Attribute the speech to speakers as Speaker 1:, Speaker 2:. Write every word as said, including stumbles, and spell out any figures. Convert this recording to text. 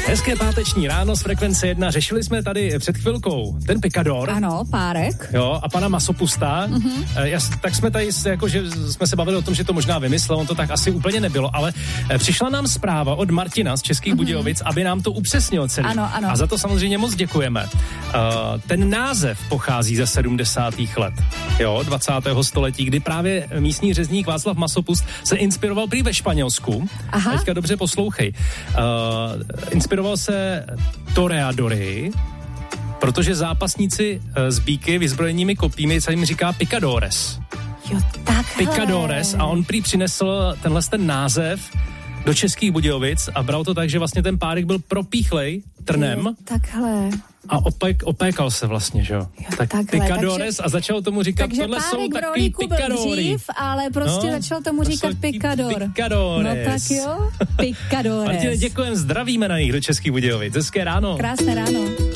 Speaker 1: Hezké páteční ráno z Frekvence jedna. Řešili jsme tady před chvilkou ten pikador.
Speaker 2: Ano, párek.
Speaker 1: Jo, a pana Masopusta. Mm-hmm. Já, tak jsme tady, jako, že jsme se bavili o tom, že to možná vymyslel, on to tak asi úplně nebylo, ale přišla nám zpráva od Martina z Českých mm-hmm. Budějovic, aby nám to upřesnil celý.
Speaker 2: Ano, ano.
Speaker 1: A za to samozřejmě moc děkujeme. Uh, ten název pochází ze sedmdesátých let, jo, dvacátého století, kdy právě místní řezník Václav Masopust se inspiroval prý ve Španělsku. Aha. Teďka dobře poslouchej. Uh, inspiroval se toreadory, protože zápasníci s bíky vyzbrojenými kopími se jim říká picadores.
Speaker 2: Jo, takhle.
Speaker 1: Picadores a on prý přinesl tenhle ten název do Českých Budějovic a bral to tak, že vlastně ten párek byl propíchlej trnem.
Speaker 2: Jo, takhle.
Speaker 1: A opék, opékal se vlastně, že jo? Tak
Speaker 2: takhle,
Speaker 1: picadores
Speaker 2: takže,
Speaker 1: a začal tomu říkat, tohle jsou takový picadory.
Speaker 2: Dřív, ale prostě no, začal tomu říkat picador.
Speaker 1: Picadores.
Speaker 2: No tak jo, picadores.
Speaker 1: Martine, děkujem, zdravíme na nich do Českých Budějovic. Hezké ráno.
Speaker 2: Krásné ráno.